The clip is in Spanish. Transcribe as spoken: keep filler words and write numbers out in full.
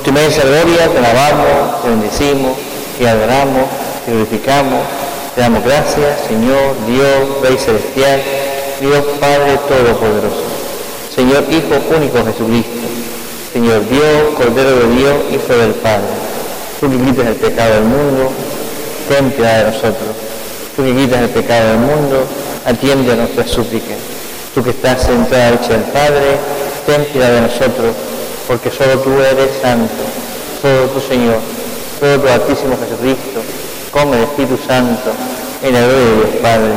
tu inmensa gloria te alabamos, te bendecimos, te adoramos, te glorificamos, te damos gracias, Señor, Dios, Rey Celestial, Dios Padre Todopoderoso, Señor Hijo único Jesucristo, Señor Dios, Cordero de Dios, Hijo del Padre. Tú que quitas el pecado del mundo, ten piedad de nosotros. Tú que quitas el pecado del mundo, atiende a nuestras súplicas. Tú que estás sentada a la derecha del Padre, ten piedad de nosotros, porque solo tú eres santo, solo tú, Señor, solo tu Altísimo Jesucristo, come el Espíritu Santo, en la gloria de Dios Padre.